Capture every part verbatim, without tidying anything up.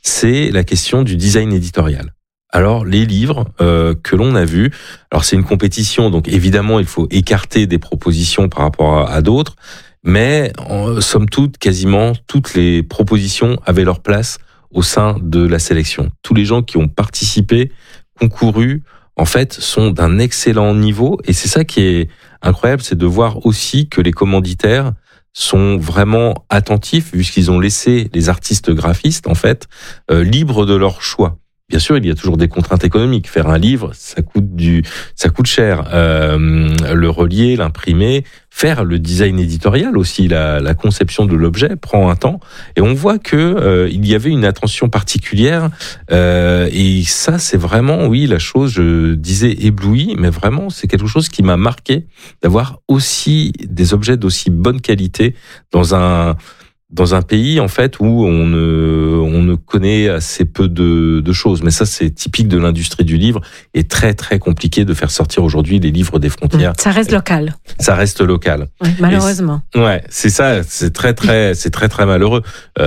c'est la question du design éditorial. Alors, les livres euh, que l'on a vus, alors c'est une compétition, donc évidemment, il faut écarter des propositions par rapport à, à d'autres, mais en, somme toute, quasiment toutes les propositions avaient leur place au sein de la sélection. Tous les gens qui ont participé, concouru, en fait, sont d'un excellent niveau, et c'est ça qui est incroyable, c'est de voir aussi que les commanditaires sont vraiment attentifs, puisqu'ils ont laissé les artistes graphistes, en fait, euh, libres de leur choix. Bien sûr, il y a toujours des contraintes économiques. Faire un livre, ça coûte du, ça coûte cher. Euh, le relier, l'imprimer, faire le design éditorial aussi, la, la conception de l'objet prend un temps. Et on voit que euh, il y avait une attention particulière. Euh, et ça, c'est vraiment, oui, la chose. Je disais ébloui, mais vraiment, c'est quelque chose qui m'a marqué d'avoir aussi des objets d'aussi bonne qualité dans un dans un pays en fait où on ne on ne connaît assez peu de de choses, mais ça c'est typique de l'industrie du livre et très très compliqué de faire sortir aujourd'hui les livres des frontières. Ça reste local. Ça reste local. Oui, malheureusement. Et ouais, c'est ça, c'est très très c'est très très malheureux.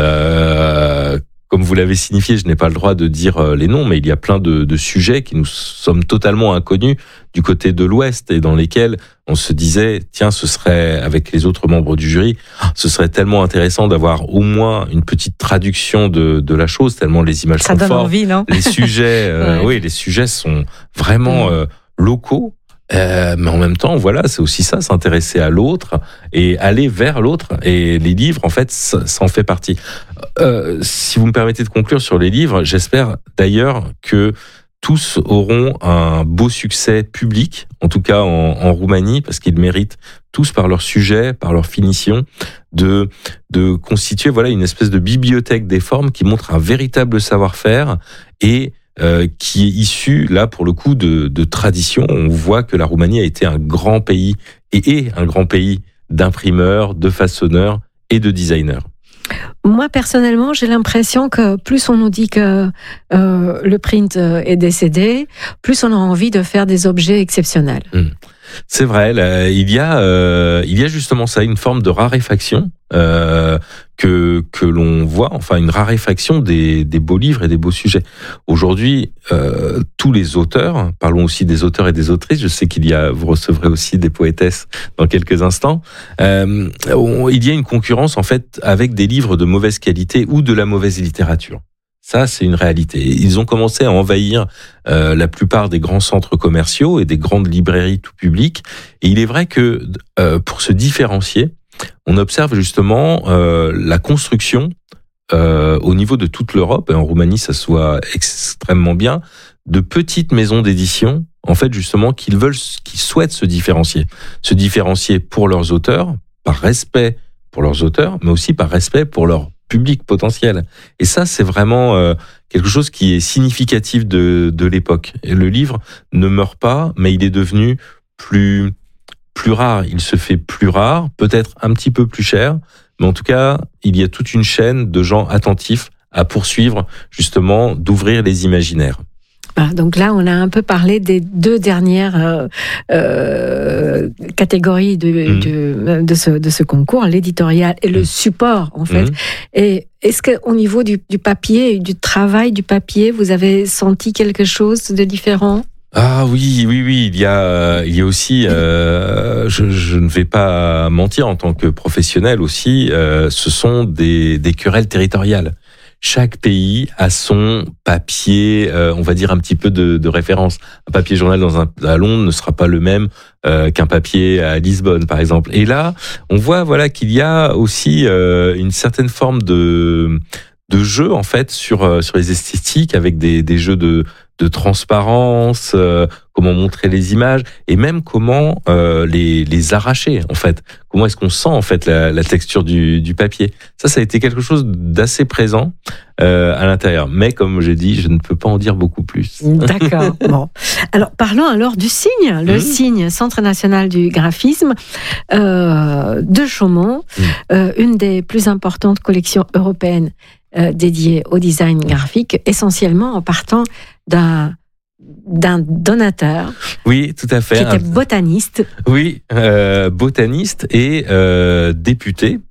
Euh, Comme vous l'avez signifié, je n'ai pas le droit de dire les noms, mais il y a plein de, de sujets qui nous sommes totalement inconnus du côté de l'Ouest et dans lesquels on se disait, tiens, ce serait, avec les autres membres du jury, ce serait tellement intéressant d'avoir au moins une petite traduction de, de la chose, tellement les images Ça sont donne fortes. Envie, non? Les sujets, euh, ouais. oui, les sujets sont vraiment euh, locaux. Euh, mais en même temps, voilà, c'est aussi ça, s'intéresser à l'autre et aller vers l'autre. Et les livres, en fait, ça, ça en fait partie. Euh, si vous me permettez de conclure sur les livres, j'espère d'ailleurs que tous auront un beau succès public, en tout cas en, en Roumanie, parce qu'ils méritent tous par leur sujet, par leur finition, de de constituer voilà une espèce de bibliothèque des formes qui montre un véritable savoir-faire et Euh, qui est issu, là, pour le coup, de, de tradition. On voit que la Roumanie a été un grand pays, et est un grand pays d'imprimeurs, de façonneurs et de designers. Moi, personnellement, j'ai l'impression que plus on nous dit que euh, le print est décédé, plus on a envie de faire des objets exceptionnels. Mmh. C'est vrai, là, il y a, euh, il y a justement ça, une forme de raréfaction euh, que que l'on voit, enfin une raréfaction des des beaux livres et des beaux sujets. Aujourd'hui, euh, tous les auteurs, parlons aussi des auteurs et des autrices. Je sais qu'il y a, vous recevrez aussi des poétesses dans quelques instants. Euh, on, il y a une concurrence en fait avec des livres de mauvaise qualité ou de la mauvaise littérature. Ça, c'est une réalité. Ils ont commencé à envahir euh, la plupart des grands centres commerciaux et des grandes librairies tout public. Et il est vrai que euh, pour se différencier, on observe justement euh, la construction euh, au niveau de toute l'Europe, et en Roumanie, ça se voit extrêmement bien, de petites maisons d'édition, en fait, justement, qu'ils veulent, qui souhaitent se différencier. Se différencier pour leurs auteurs, par respect pour leurs auteurs, mais aussi par respect pour leurs public potentiel. Et ça, c'est vraiment euh, quelque chose qui est significatif de, de l'époque. Et le livre ne meurt pas, mais il est devenu plus, plus rare. Il se fait plus rare, peut-être un petit peu plus cher, mais en tout cas, il y a toute une chaîne de gens attentifs à poursuivre, justement, d'ouvrir les imaginaires. Ah, donc là, on a un peu parlé des deux dernières euh, euh, catégories de, mmh. de, de, ce, de ce concours, l'éditorial et mmh. le support, en fait. Mmh. Et est-ce qu'au niveau du, du papier, du travail du papier, vous avez senti quelque chose de différent ? Ah oui, oui, oui, il y a, il y a aussi, euh, je, je ne vais pas mentir en tant que professionnel aussi, euh, ce sont des, des querelles territoriales. Chaque pays a son papier, euh, on va dire un petit peu de, de référence. Un papier journal dans un, à Londres ne sera pas le même euh, qu'un papier à Lisbonne, par exemple. Et là, on voit voilà qu'il y a aussi euh, une certaine forme de de jeu en fait sur euh, sur les esthétiques avec des des jeux de de transparence, euh, comment montrer les images et même comment euh, les les arracher en fait. Comment est-ce qu'on sent en fait la, la texture du du papier. Ça, ça a été quelque chose d'assez présent euh, à l'intérieur. Mais comme j'ai dit, je ne peux pas en dire beaucoup plus. D'accord. Bon. Alors parlons alors du signe, le mmh. signe Centre national du graphisme euh, de Chaumont, mmh. euh, une des plus importantes collections européennes euh, dédiées au design graphique, essentiellement en partant d'un d'un donateur. Oui, tout à fait. Qui était botaniste. Oui, euh, botaniste et euh, député.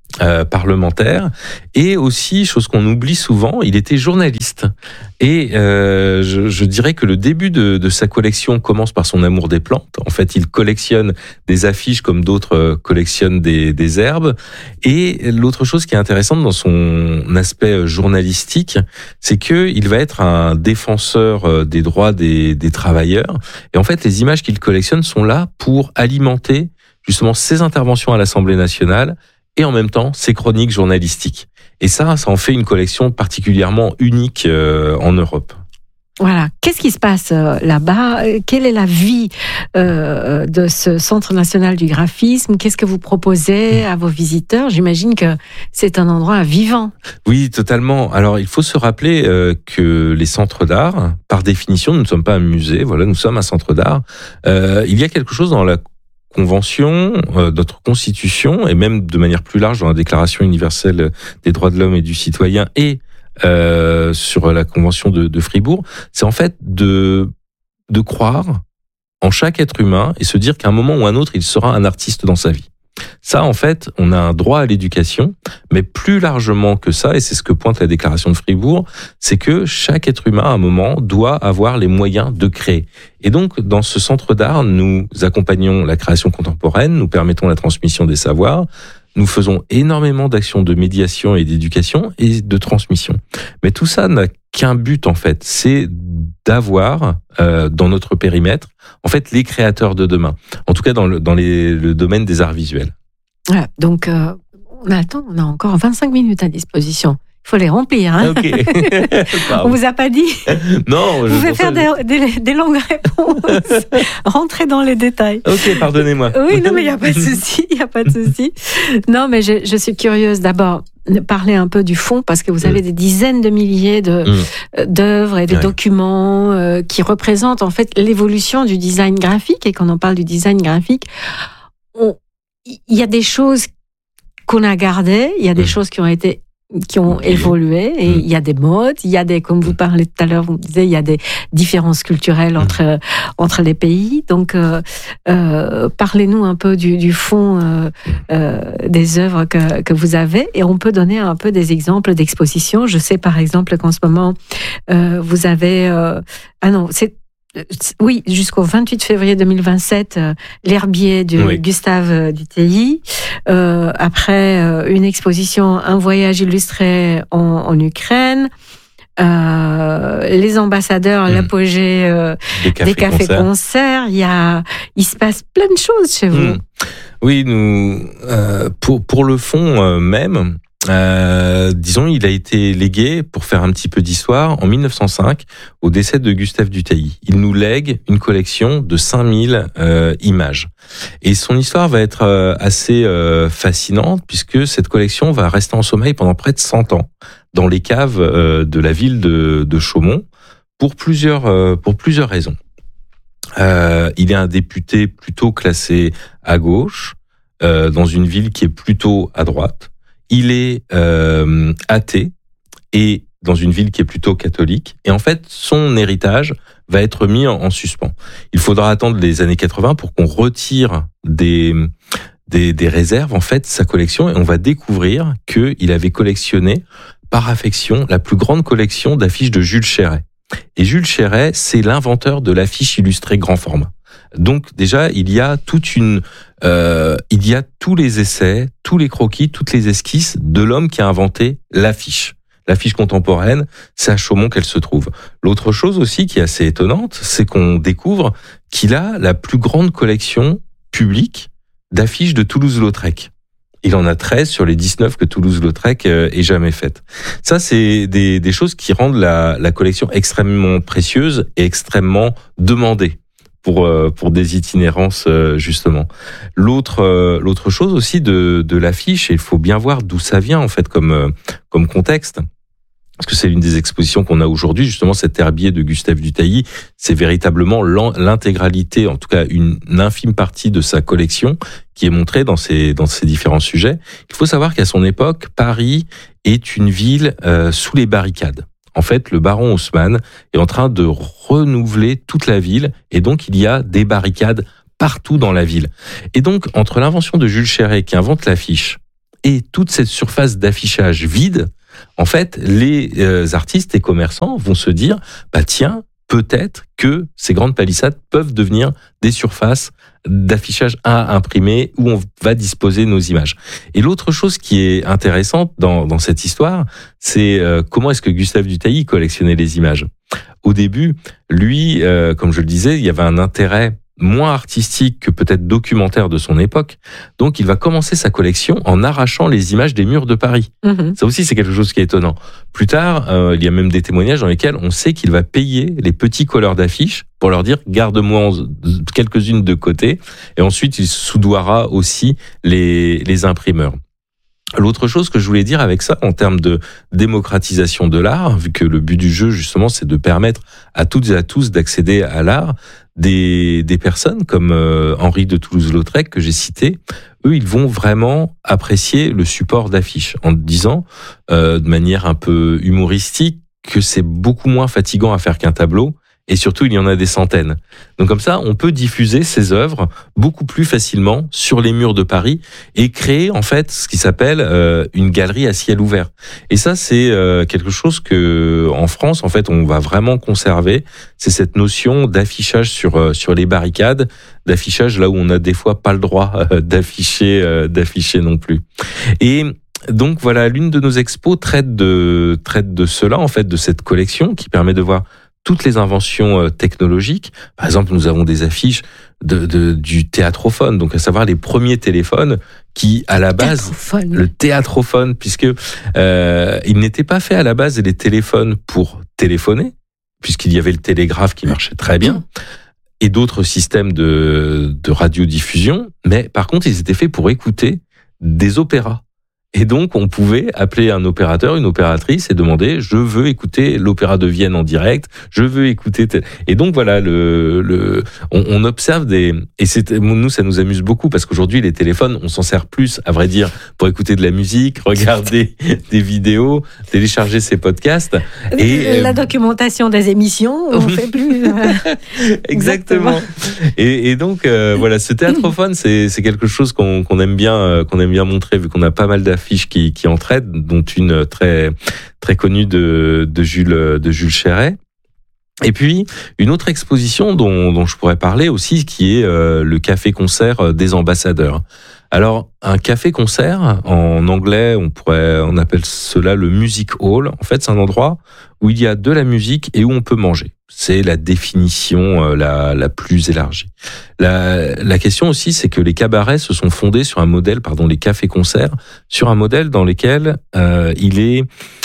Euh, parlementaire, et aussi, chose qu'on oublie souvent, il était journaliste. Et euh, je, je dirais que le début de, de sa collection commence par son amour des plantes. En fait, il collectionne des affiches comme d'autres collectionnent des, des herbes. Et l'autre chose qui est intéressante dans son aspect journalistique, c'est que il va être un défenseur des droits des, des travailleurs. Et en fait, les images qu'il collectionne sont là pour alimenter justement ses interventions à l'Assemblée nationale et en même temps ses chroniques journalistiques. Et ça, ça en fait une collection particulièrement unique euh, en Europe. Voilà. Qu'est-ce qui se passe euh, là-bas ? Quelle est la vie euh, de ce Centre national du graphisme ? Qu'est-ce que vous proposez à vos visiteurs ? J'imagine que c'est un endroit vivant. Oui, totalement. Alors, il faut se rappeler euh, que les centres d'art, par définition, nous ne sommes pas un musée. Voilà, nous sommes un centre d'art. Euh, il y a quelque chose dans la Convention, euh, notre Constitution, et même de manière plus large dans la Déclaration universelle des droits de l'homme et du citoyen et euh, sur la Convention de, de Fribourg, c'est en fait de, de croire en chaque être humain et se dire qu'à un moment ou un autre, il sera un artiste dans sa vie. Ça, en fait, on a un droit à l'éducation, mais plus largement que ça, et c'est ce que pointe la Déclaration de Fribourg, c'est que chaque être humain, à un moment, doit avoir les moyens de créer. Et donc, dans ce centre d'art, nous accompagnons la création contemporaine, nous permettons la transmission des savoirs, nous faisons énormément d'actions de médiation et d'éducation et de transmission. Mais tout ça n'a qu'un but, en fait, c'est d'avoir euh, dans notre périmètre, en fait, les créateurs de demain. En tout cas, dans le, dans les, le domaine des arts visuels. Voilà, donc, euh, on a le temps, on a encore vingt-cinq minutes à disposition. Il faut les remplir. Hein. Ok. On vous a pas dit. Non. Vous pouvez faire des, des, des longues réponses. Rentrez dans les détails. Ok, pardonnez-moi. Oui, non, mais il n'y a pas de souci. Il n'y a pas de souci. Non, mais je, je suis curieuse d'abord de parler un peu du fond parce que vous avez mmh. des dizaines de milliers de, mmh. d'œuvres et de ouais. documents euh, qui représentent en fait l'évolution du design graphique. Et quand on parle du design graphique, il y a des choses qu'on a gardées, il y a des mmh. choses qui ont été qui ont okay. évolué et il mmh. y a des modes, il y a des, comme vous parlez tout à l'heure, vous me disiez, il y a des différences culturelles entre mmh. entre les pays. Donc, euh, euh, parlez-nous un peu du, du fond euh, euh, des œuvres que que vous avez et on peut donner un peu des exemples d'expositions. Je sais par exemple qu'en ce moment euh, vous avez euh, ah non c'est Oui, jusqu'au vingt-huit février deux mille vingt-sept, euh, l'herbier de oui. Gustave Dutheilly. Euh, après, euh, une exposition, un voyage illustré en, en Ukraine. Euh, les ambassadeurs, mmh. l'apogée euh, des cafés, des cafés concerts. concerts. Il y a, il se passe plein de choses chez vous. Mmh. Oui, nous, euh, pour pour le fond euh, même. Euh, disons, il a été légué, pour faire un petit peu d'histoire, en mille neuf cent cinq, au décès de Gustave Dutheilly. Il nous lègue une collection de cinq mille euh, images. Et son histoire va être euh, assez euh, fascinante, puisque cette collection va rester en sommeil pendant près de cent ans, dans les caves euh, de la ville de, de Chaumont, pour plusieurs, euh, pour plusieurs raisons. Euh, il est un député plutôt classé à gauche, euh, dans une ville qui est plutôt à droite. Il est euh, athée et dans une ville qui est plutôt catholique. Et en fait, son héritage va être mis en, en suspens. Il faudra attendre les années quatre-vingts pour qu'on retire des, des, des réserves, en fait, sa collection. Et on va découvrir qu'il avait collectionné, par affection, la plus grande collection d'affiches de Jules Chéret. Et Jules Chéret, c'est l'inventeur de l'affiche illustrée grand format. Donc déjà, il y a toute une, euh, il y a tous les essais, tous les croquis, toutes les esquisses de l'homme qui a inventé l'affiche. L'affiche contemporaine, c'est à Chaumont qu'elle se trouve. L'autre chose aussi qui est assez étonnante, c'est qu'on découvre qu'il a la plus grande collection publique d'affiches de Toulouse-Lautrec. Il en a treize sur les dix-neuf que Toulouse-Lautrec ait jamais faites. Ça, c'est des, des choses qui rendent la, la collection extrêmement précieuse et extrêmement demandée pour pour des itinérances justement. L'autre l'autre chose aussi de de l'affiche, et il faut bien voir d'où ça vient en fait comme comme contexte. Parce que c'est l'une des expositions qu'on a aujourd'hui, justement, cet herbier de Gustave Dutheilly, c'est véritablement l'intégralité, en tout cas une infime partie de sa collection qui est montrée dans ces dans ces différents sujets. Il faut savoir qu'à son époque, Paris est une ville euh, sous les barricades. En fait, le baron Haussmann est en train de renouveler toute la ville et donc il y a des barricades partout dans la ville. Et donc, entre l'invention de Jules Chéret qui invente l'affiche et toute cette surface d'affichage vide, en fait, les euh, artistes et commerçants vont se dire, bah tiens, peut-être que ces grandes palissades peuvent devenir des surfaces d'affichage à imprimer où on va disposer nos images. Et l'autre chose qui est intéressante dans, dans cette histoire, c'est euh, comment est-ce que Gustave Dutailly collectionnait les images. Au début, lui, euh, comme je le disais, il y avait un intérêt moins artistique que peut-être documentaire de son époque. Donc, il va commencer sa collection en arrachant les images des murs de Paris. Mmh. Ça aussi, c'est quelque chose qui est étonnant. Plus tard, euh, il y a même des témoignages dans lesquels on sait qu'il va payer les petits colleurs d'affiches pour leur dire « garde-moi quelques-unes de côté ». Et ensuite, il soudoiera aussi les, les imprimeurs. L'autre chose que je voulais dire avec ça, en termes de démocratisation de l'art, vu que le but du jeu, justement, c'est de permettre à toutes et à tous d'accéder à l'art, des, des personnes comme euh, Henri de Toulouse-Lautrec, que j'ai cité, eux, ils vont vraiment apprécier le support d'affiches, en disant, euh, de manière un peu humoristique, que c'est beaucoup moins fatigant à faire qu'un tableau, et surtout, il y en a des centaines. Donc comme ça, on peut diffuser ces œuvres beaucoup plus facilement sur les murs de Paris et créer en fait ce qui s'appelle euh, une galerie à ciel ouvert. Et ça, c'est euh, quelque chose que en France, en fait, on va vraiment conserver. C'est cette notion d'affichage sur euh, sur les barricades, d'affichage là où on a des fois pas le droit euh, d'afficher euh, d'afficher non plus. Et donc voilà, l'une de nos expos traite de traite de cela en fait, de cette collection qui permet de voir toutes les inventions technologiques. Par exemple, nous avons des affiches de, de, du théâtrophone, donc à savoir les premiers téléphones qui, à la base, théâtrophone. le théâtrophone, puisque euh, il n'était pas fait à la base des téléphones pour téléphoner, puisqu'il y avait le télégraphe qui marchait très bien, et d'autres systèmes de, de radiodiffusion, mais par contre, ils étaient faits pour écouter des opéras. Et donc, on pouvait appeler un opérateur, une opératrice et demander « je veux écouter l'opéra de Vienne en direct, je veux écouter… » Et donc, voilà, le, le, on, on observe des… Et c'est, nous, ça nous amuse beaucoup parce qu'aujourd'hui, les téléphones, on s'en sert plus, à vrai dire, pour écouter de la musique, regarder des vidéos, télécharger ses podcasts. Et la documentation des émissions, on ne fait plus… Exactement. Et, et donc, euh, voilà, ce théâtrophone, c'est, c'est quelque chose qu'on, qu'on aime bien, qu'on aime bien montrer, vu qu'on a pas mal d'affiches qui, qui en traitent, dont une très, très connue de, de Jules, de Jules Chéret. Et puis, une autre exposition dont, dont je pourrais parler aussi, qui est euh, le café-concert des ambassadeurs. Alors, un café-concert, en anglais, on pourrait, on appelle cela le music hall. En fait, c'est un endroit où il y a de la musique et où on peut manger. C'est la définition euh, la, la plus élargie. La, la question aussi, c'est que les cabarets se sont fondés sur un modèle, pardon, les cafés-concerts, sur un modèle dans lequel euh, il est,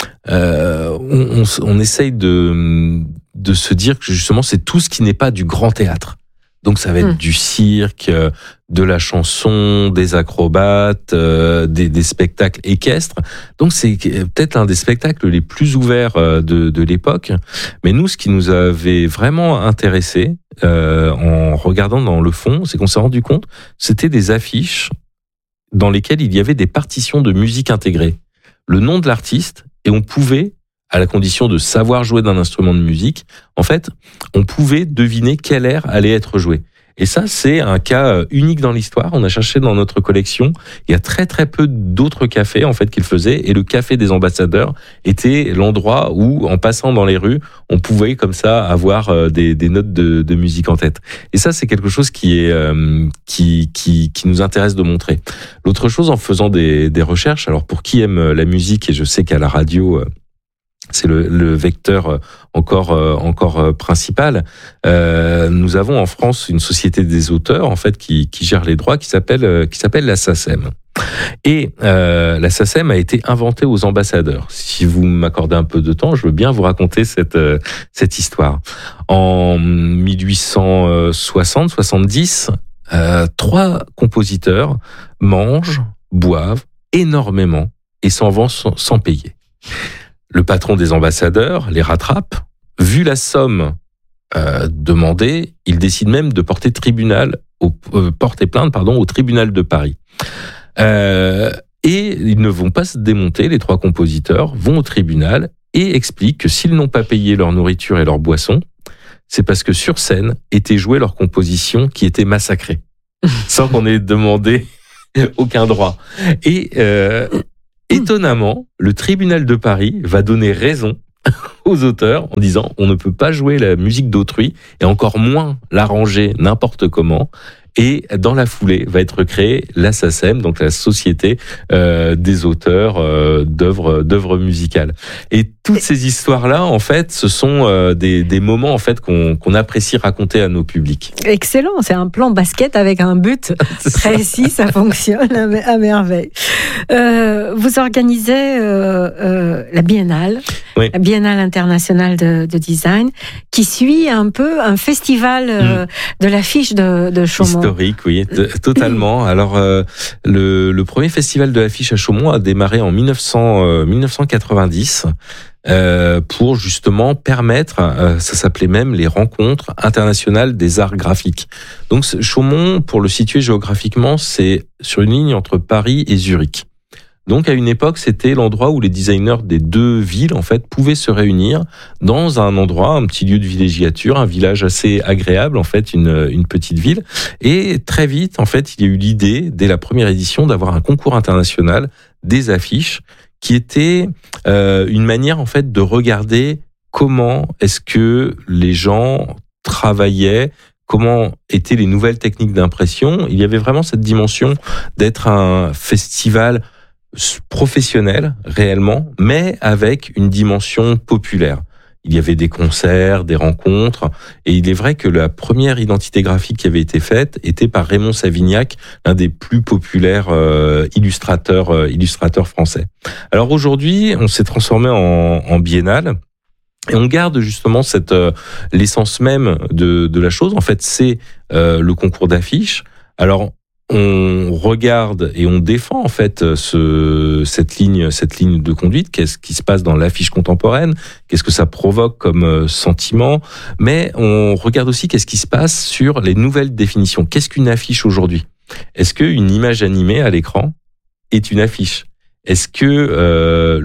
euh, on, on, on essaye de, de se dire que justement, c'est tout ce qui n'est pas du grand théâtre. Donc ça va être mmh. du cirque, de la chanson, des acrobates, euh, des, des spectacles équestres. Donc c'est peut-être l'un des spectacles les plus ouverts de, de l'époque. Mais nous, ce qui nous avait vraiment intéressé euh, en regardant dans le fond, c'est qu'on s'est rendu compte, c'était des affiches dans lesquelles il y avait des partitions de musique intégrées. Le nom de l'artiste, et on pouvait, à la condition de savoir jouer d'un instrument de musique, en fait, on pouvait deviner quel air allait être joué. Et ça, c'est un cas unique dans l'histoire. On a cherché dans notre collection. Il y a très très peu d'autres cafés en fait qu'ils faisaient. Et le café des ambassadeurs était l'endroit où, en passant dans les rues, on pouvait comme ça avoir des, des notes de, de musique en tête. Et ça, c'est quelque chose qui est euh, qui qui qui nous intéresse de montrer. L'autre chose, en faisant des, des recherches, alors pour qui aime la musique, et je sais qu'à la radio, c'est le, le vecteur encore encore principal. Euh, nous avons en France une société des auteurs en fait qui, qui gère les droits, qui s'appelle qui s'appelle la SACEM. Et euh, la SACEM a été inventée aux ambassadeurs. Si vous m'accordez un peu de temps, je veux bien vous raconter cette cette histoire. En dix-huit cent soixante soixante-dix, euh, trois compositeurs mangent, boivent énormément et s'en vont sans, sans payer. Le patron des ambassadeurs les rattrape. Vu la somme euh, demandée, il décide même de porter tribunal, au, euh, porter plainte, pardon, au tribunal de Paris. Euh, et ils ne vont pas se démonter. Les trois compositeurs vont au tribunal et expliquent que s'ils n'ont pas payé leur nourriture et leur boisson, c'est parce que sur scène étaient jouées leurs compositions qui étaient massacrées, sans qu'on ait demandé aucun droit. Et euh, étonnamment, le tribunal de Paris va donner raison aux auteurs en disant on ne peut pas jouer la musique d'autrui et encore moins l'arranger n'importe comment. Et dans la foulée va être créée l'A S A C E M, donc la Société euh, des auteurs euh, d'œuvres d'œuvres musicales. Et toutes ces histoires-là, en fait, ce sont euh, des, des moments en fait qu'on, qu'on apprécie raconter à nos publics. Excellent, c'est un plan basket avec un but précis, ça fonctionne à merveille. Euh, vous organisez euh, euh, la Biennale, oui. la Biennale internationale de, de design, qui suit un peu un festival euh, mmh. de l'affiche de, de Chaumont. Historique, oui, t- totalement. Alors, euh, le, le premier festival de l'affiche à Chaumont a démarré en mille neuf cent quatre-vingt-dix euh, pour justement permettre, euh, ça s'appelait même les rencontres internationales des arts graphiques. Donc, Chaumont, pour le situer géographiquement, c'est sur une ligne entre Paris et Zurich. Donc, à une époque, c'était l'endroit où les designers des deux villes, en fait, pouvaient se réunir dans un endroit, un petit lieu de villégiature, un village assez agréable, en fait, une, une petite ville. Et très vite, en fait, il y a eu l'idée, dès la première édition, d'avoir un concours international des affiches qui était euh, une manière, en fait, de regarder comment est-ce que les gens travaillaient, comment étaient les nouvelles techniques d'impression. Il y avait vraiment cette dimension d'être un festival professionnel réellement, mais avec une dimension populaire. Il y avait des concerts, des rencontres, et il est vrai que la première identité graphique qui avait été faite était par Raymond Savignac, l'un des plus populaires euh, illustrateurs, euh, illustrateurs français. Alors aujourd'hui, on s'est transformé en, en biennale, et on garde justement cette euh, l'essence même de, de la chose. En fait, c'est euh, le concours d'affiches. Alors on regarde et on défend en fait ce, cette ligne, cette ligne de conduite. Qu'est-ce qui se passe dans l'affiche contemporaine? Qu'est-ce que ça provoque comme sentiment? Mais on regarde aussi qu'est-ce qui se passe sur les nouvelles définitions. Qu'est-ce qu'une affiche aujourd'hui? Est-ce qu'une image animée à l'écran est une affiche? Est-ce que euh,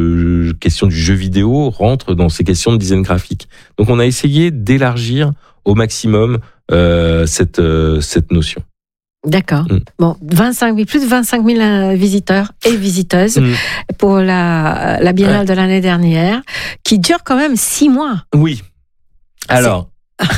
le question du jeu vidéo rentre dans ces questions de design graphique? Donc on a essayé d'élargir au maximum euh, cette euh, cette notion. D'accord. Mmh. Bon, vingt-cinq mille, plus de vingt-cinq mille visiteurs et visiteuses mmh. pour la, la Biennale ouais. de l'année dernière, qui dure quand même six mois. Oui. Alors,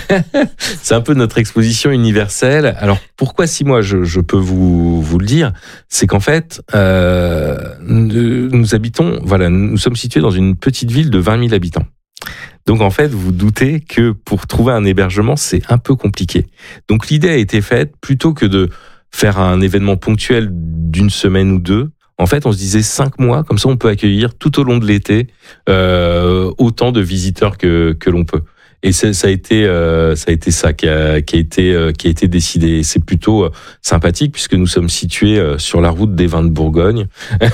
c'est un peu notre exposition universelle. Alors, pourquoi six mois? Je, je peux vous, vous le dire. C'est qu'en fait, euh, nous, nous habitons, voilà, nous sommes situés dans une petite ville de vingt mille habitants. Donc en fait, vous doutez que pour trouver un hébergement, c'est un peu compliqué. Donc l'idée a été faite, plutôt que de faire un événement ponctuel d'une semaine ou deux, en fait, on se disait cinq mois, comme ça on peut accueillir tout au long de l'été euh, autant de visiteurs que, que l'on peut. Et ça, ça a été, euh, ça a été ça qui a, qui a été, euh, qui a été décidé. Et c'est plutôt euh, sympathique puisque nous sommes situés euh, sur la route des vins de Bourgogne,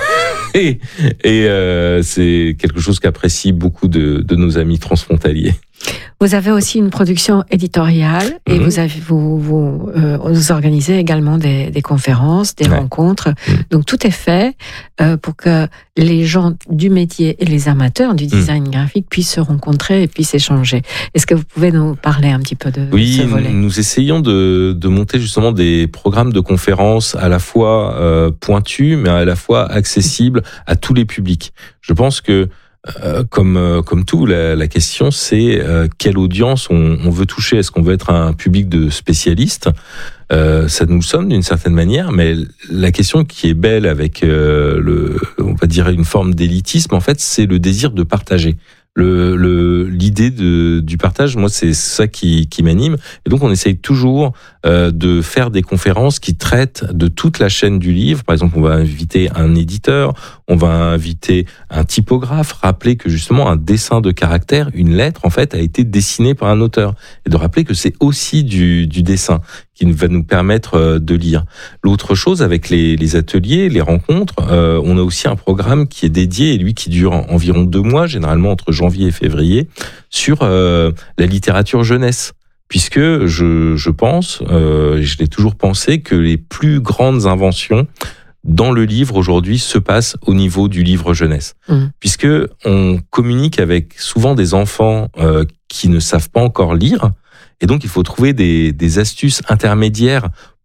et, et euh, c'est quelque chose qu'apprécient beaucoup de, de nos amis transfrontaliers. Vous avez aussi une production éditoriale et mmh. vous, avez, vous, vous, euh, vous organisez également des, des conférences, des ouais. rencontres. Mmh. Donc tout est fait euh, pour que les gens du métier et les amateurs du design mmh. graphique puissent se rencontrer et puissent échanger. Est-ce que vous pouvez nous parler un petit peu de oui, ce volet? Oui, nous essayons de, de monter justement des programmes de conférences à la fois euh, pointus, mais à la fois accessibles à tous les publics. Je pense que Euh, comme euh, comme tout, la, la question c'est euh, quelle audience on, on veut toucher. Est-ce qu'on veut être un public de spécialistes? euh, Ça nous le sommes d'une certaine manière, mais la question qui est belle avec euh, le, on va dire une forme d'élitisme, en fait, c'est le désir de partager. Le, le, l'idée de, du partage, moi, c'est ça qui, qui m'anime. Et donc, on essaye toujours euh, de faire des conférences qui traitent de toute la chaîne du livre. Par exemple, on va inviter un éditeur, on va inviter un typographe, rappeler que justement un dessin de caractère, une lettre, en fait, a été dessinée par un auteur. Et de rappeler que c'est aussi du, du dessin qui va nous permettre de lire. L'autre chose, avec les, les ateliers, les rencontres, euh, on a aussi un programme qui est dédié, et lui qui dure environ deux mois, généralement entre janvier et février, sur euh, la littérature jeunesse. Puisque je, je pense, euh, je l'ai toujours pensé, que les plus grandes inventions dans le livre aujourd'hui se passent au niveau du livre jeunesse. Mmh. Puisque on communique avec souvent des enfants euh, qui ne savent pas encore lire. Et donc, il faut trouver des, des astuces intermédiaires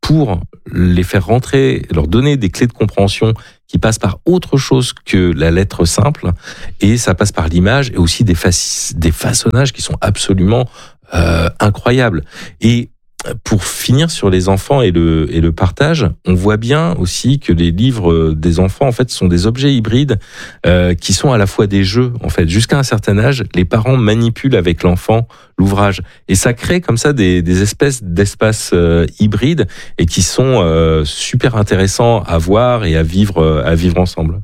pour les faire rentrer, leur donner des clés de compréhension qui passent par autre chose que la lettre simple, et ça passe par l'image et aussi des, faci- des façonnages qui sont absolument euh, incroyables. Et pour finir sur les enfants et le, et le partage, on voit bien aussi que les livres des enfants, en fait, sont des objets hybrides euh, qui sont à la fois des jeux. En fait, jusqu'à un certain âge, les parents manipulent avec l'enfant l'ouvrage. Et ça crée comme ça des, des espèces d'espaces euh, hybrides et qui sont euh, super intéressants à voir et à vivre, euh, à vivre ensemble.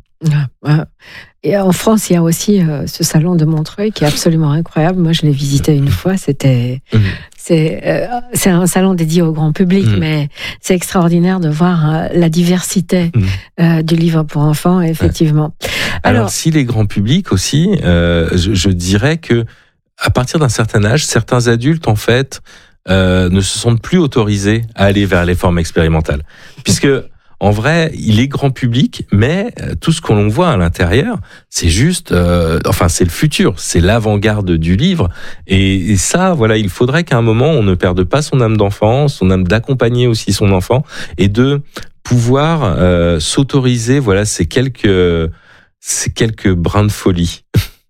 Et en France, il y a aussi euh, ce salon de Montreuil qui est absolument incroyable. Moi, je l'ai visité une fois. C'était, mmh. c'est, euh, c'est un salon dédié au grand public, mmh. mais c'est extraordinaire de voir euh, la diversité mmh. euh, du livre pour enfants, effectivement. Ouais. Alors, Alors, si les grands publics aussi, euh, je, je dirais que à partir d'un certain âge, certains adultes, en fait, euh, ne se sentent plus autorisés à aller vers les formes expérimentales, puisque en vrai, il est grand public, mais tout ce qu'on voit à l'intérieur, c'est juste, euh, enfin, c'est le futur, c'est l'avant-garde du livre. Et, et ça, voilà, il faudrait qu'à un moment, on ne perde pas son âme d'enfant, son âme d'accompagner aussi son enfant, et de pouvoir euh, s'autoriser, voilà, ces quelques, ces quelques brins de folie.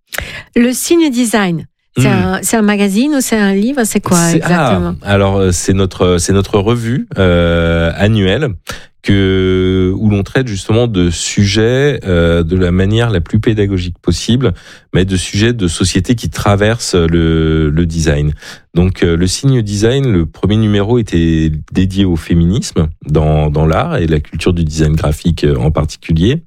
Le Signe Design. C'est, mmh. un, c'est un magazine ou c'est un livre? C'est quoi c'est, exactement? Ah, alors, c'est notre, c'est notre revue euh, annuelle que où l'on traite justement de sujets euh, de la manière la plus pédagogique possible, mais de sujets de société qui traversent le, le design. Donc, euh, le Signe Design, le premier numéro était dédié au féminisme dans, dans l'art et la culture du design graphique en particulier.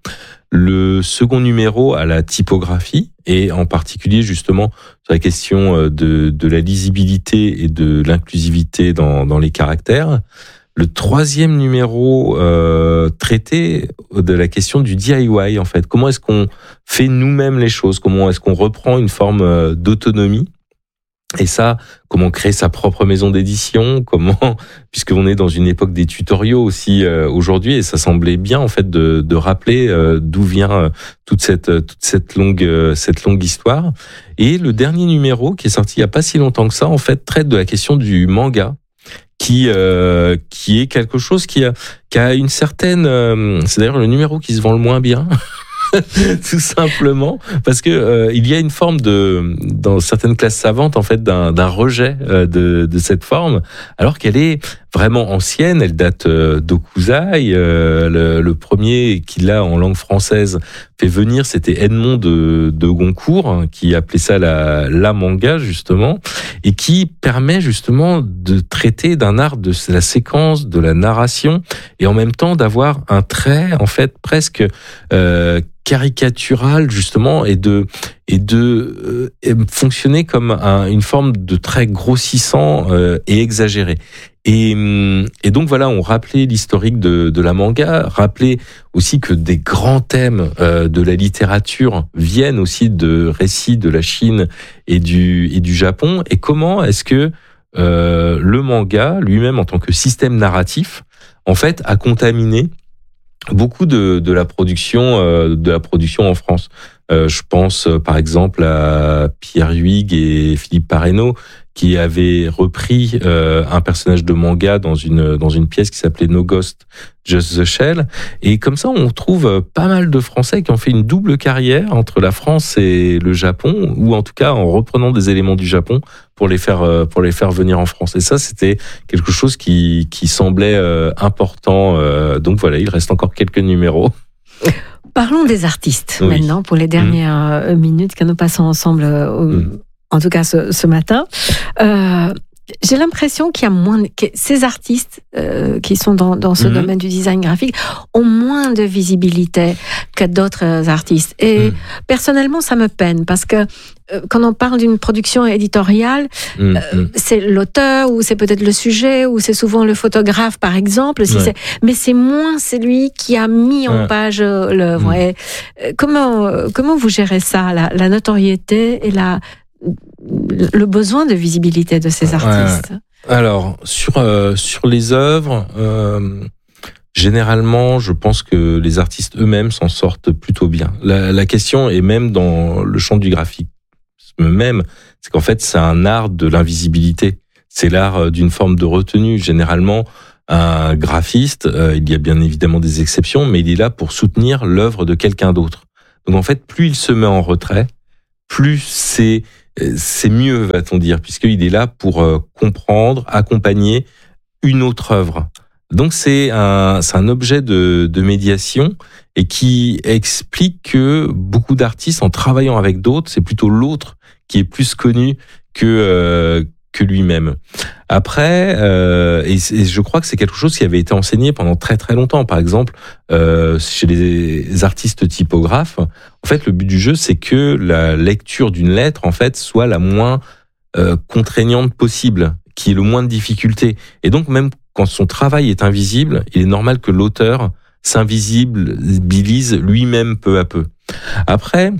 Le second numéro à la typographie et en particulier justement sur la question de, de la lisibilité et de l'inclusivité dans, dans les caractères. Le troisième numéro euh, traitait de la question du D I Y en fait. Comment est-ce qu'on fait nous-mêmes les choses? Comment est-ce qu'on reprend une forme d'autonomie? Et ça, comment créer sa propre maison d'édition, comment, puisqu'on est dans une époque des tutoriaux aussi euh, aujourd'hui, et ça semblait bien en fait de, de rappeler euh, d'où vient euh, toute cette toute cette longue euh, cette longue histoire. Et le dernier numéro qui est sorti il y a pas si longtemps que ça, en fait, traite de la question du manga, qui euh, qui est quelque chose qui a qui a une certaine, euh, c'est d'ailleurs le numéro qui se vend le moins bien. Tout simplement parce que euh, il y a une forme de dans certaines classes savantes en fait d'un, d'un rejet euh, de, de cette forme alors qu'elle est vraiment ancienne. Elle date euh, d'Okuzai. Euh, le, le premier qui l'a en langue française fait venir, c'était Edmond de, de Goncourt hein, qui appelait ça la, la manga justement et qui permet justement de traiter d'un art de la séquence, de la narration et en même temps d'avoir un trait en fait presque euh, caricatural justement et de et de euh, fonctionner comme un, une forme de trait grossissant euh, et exagéré. Et, et donc voilà, on rappelait l'historique de, de la manga, rappelait aussi que des grands thèmes euh, de la littérature viennent aussi de récits de la Chine et du et du Japon. Et comment est-ce que euh, le manga lui-même en tant que système narratif en fait a contaminé beaucoup de, de la production euh, de la production en France. Euh, je pense euh, par exemple à Pierre Huyghe et Philippe Parreno qui avaient repris euh, un personnage de manga dans une dans une pièce qui s'appelait No Ghost Just the Shell. Et comme ça, on trouve pas mal de Français qui ont fait une double carrière entre la France et le Japon, ou en tout cas en reprenant des éléments du Japon pour les faire pour les faire venir en France. Et ça, c'était quelque chose qui qui semblait euh, important. Euh, donc voilà, il reste encore quelques numéros. Parlons des artistes oui. maintenant pour les dernières mmh. minutes que nous passons ensemble. Au... Mmh. En tout cas ce, ce matin, euh, j'ai l'impression qu'il y a moins, que ces artistes euh, qui sont dans, dans ce mmh. domaine du design graphique ont moins de visibilité que d'autres artistes. Et mmh. personnellement, ça me peine parce que euh, quand on parle d'une production éditoriale, mmh. euh, c'est l'auteur ou c'est peut-être le sujet ou c'est souvent le photographe, par exemple. Si ouais. c'est, mais c'est moins celui qui a mis en ouais. page l'œuvre. Mmh. Et, euh, comment comment vous gérez ça, la, la notoriété et la le besoin de visibilité de ces artistes? Ouais. Alors, sur, euh, sur les œuvres, euh, généralement, je pense que les artistes eux-mêmes s'en sortent plutôt bien. La, la question est même dans le champ du graphisme même, c'est qu'en fait, c'est un art de l'invisibilité. C'est l'art d'une forme de retenue. Généralement, Un graphiste, euh, il y a bien évidemment des exceptions, mais il est là pour soutenir l'œuvre de quelqu'un d'autre. Donc en fait, plus il se met en retrait, plus c'est c'est mieux, va-t-on dire, puisqu'il est là pour euh, comprendre, accompagner une autre œuvre. Donc c'est un c'est un objet de de médiation et qui explique que beaucoup d'artistes, en travaillant avec d'autres, c'est plutôt l'autre qui est plus connu que euh, que lui-même. Après, euh, et, et je crois que c'est quelque chose qui avait été enseigné pendant très très longtemps. Par exemple, euh, chez les artistes typographes, en fait, le but du jeu, c'est que la lecture d'une lettre, en fait, soit la moins euh, contraignante possible, qui ait le moins de difficultés. Et donc, même quand son travail est invisible, il est normal que l'auteur s'invisibilise lui-même peu à peu. Après,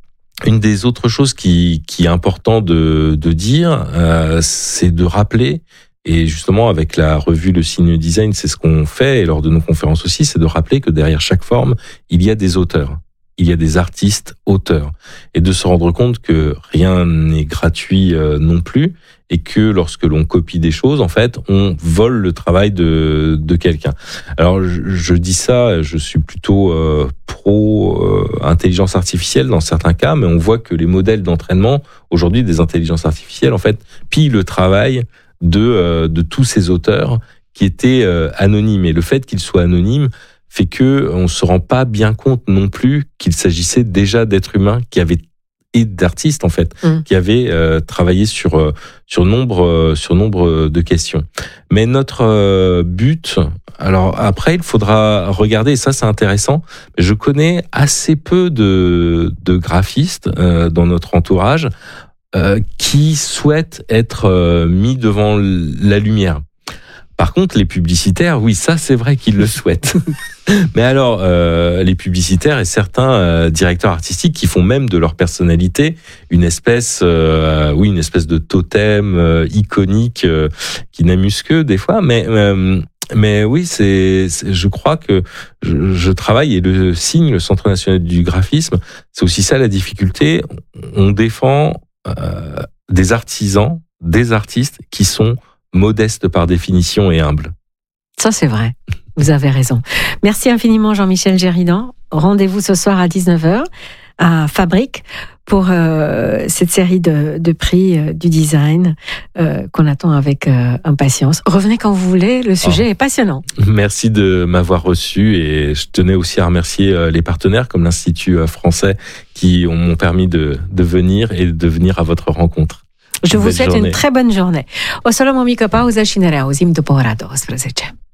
une des autres choses qui, qui est important de, de dire, euh, c'est de rappeler, et justement avec la revue Le Signe Design, c'est ce qu'on fait, et lors de nos conférences aussi, c'est de rappeler que derrière chaque forme, il y a des auteurs, il y a des artistes auteurs, et de se rendre compte que rien n'est gratuit euh, non plus, et que lorsque l'on copie des choses, en fait, on vole le travail de, de quelqu'un. Alors, je, je dis ça, je suis plutôt euh, pro euh, intelligence artificielle dans certains cas, mais on voit que les modèles d'entraînement aujourd'hui des intelligences artificielles, en fait, pillent le travail de euh, de tous ces auteurs qui étaient euh, anonymes. Et le fait qu'ils soient anonymes fait que on se rend pas bien compte non plus qu'il s'agissait déjà d'êtres humains qui avaient et d'artistes en fait mmh. qui avaient euh, travaillé sur euh, sur nombre euh, sur nombre de questions. Mais notre euh, but, alors après il faudra regarder, et ça c'est intéressant. Je connais assez peu de de graphistes euh, dans notre entourage euh, qui souhaitent être euh, mis devant la lumière. Par contre, les publicitaires, oui, ça c'est vrai qu'ils le souhaitent. Mais alors, euh, les publicitaires et certains euh, directeurs artistiques qui font même de leur personnalité une espèce, euh, oui, une espèce de totem euh, iconique euh, qui n'amuse que des fois. Mais euh, mais oui, c'est, c'est, je crois que je, je travaille et le signe, le Centre national du graphisme, c'est aussi ça la difficulté. On défend euh, des artisans, des artistes qui sont modeste par définition et humble. Ça, c'est vrai. Vous avez raison. Merci infiniment, Jean-Michel Géridan. Rendez-vous ce soir à dix-neuf heures à Fabrique pour euh, cette série de, de prix euh, du design euh, qu'on attend avec euh, impatience. Revenez quand vous voulez, le sujet oh. est passionnant. Merci de m'avoir reçu et je tenais aussi à remercier les partenaires comme l'Institut français qui m'ont permis de, de venir et de venir à votre rencontre. Je vous souhaite une très bonne journée. O să luăm o mică pauză și ne reauzim după ora douăsprezece.